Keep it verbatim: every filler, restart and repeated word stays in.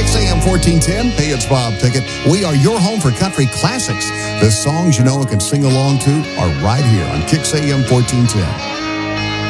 Kix A M fourteen ten. Hey, it's Bob Pickett. We are your home for country classics. The songs you know and can sing along to are right here on Kix A M fourteen ten.